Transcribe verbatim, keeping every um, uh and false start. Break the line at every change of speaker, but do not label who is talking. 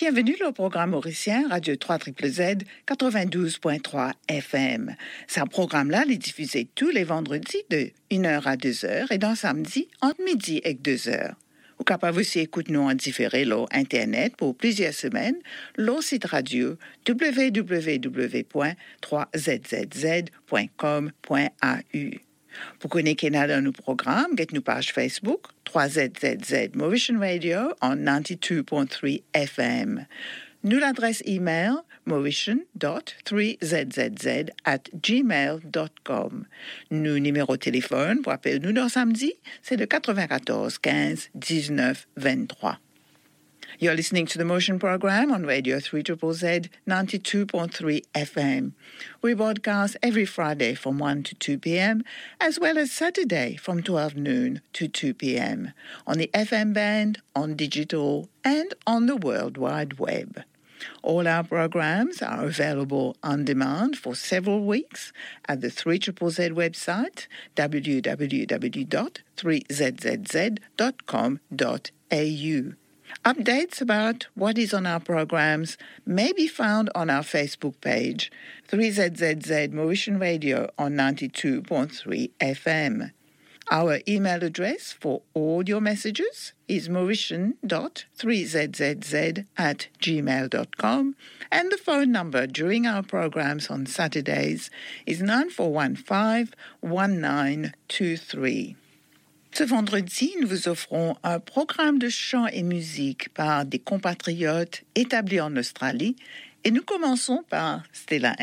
Bienvenue au programme mauricien Radio trois Z Z quatre-vingt-douze point trois F M. C'est un programme-là, il est diffusé tous les vendredis de une heure à deux heures et dans samedi entre midi et deux heures. Ou capable aussi écouter nous en différé sur Internet pour plusieurs semaines, le site radio w w w point trois z z z point com point a u. Pour connaître dans nos programmes, get nous page Facebook trois Z Z Z Mauritian Radio en quatre-vingt-douze point trois F M. Nous l'adresse email mauritian dot trois z z z at gmail dot com. Nous numéro de téléphone pour appeler nous dans samedi, c'est le quatre-vingt-quatorze quinze dix-neuf vingt-trois. You're listening to the Motion Program on Radio three Z Z Z ninety-two point three F M. We broadcast every Friday from one to two p.m. as well as Saturday from twelve noon to two p.m. on the F M band, on digital, and on the World Wide Web. All our programs are available on demand for several weeks at the three Z Z Z website w w w dot three z z z dot com dot a u. Updates about what is on our programs may be found on our Facebook page, three Z Z Z Mauritian Radio on ninety-two point three F M. Our email address for all your messages is mauritian dot three z z z at gmail dot com, and the phone number during our programs on Saturdays is nine four one five one nine two three. Ce vendredi, nous vous offrons un programme de chant et musique par des compatriotes établis en Australie et nous commençons par Stella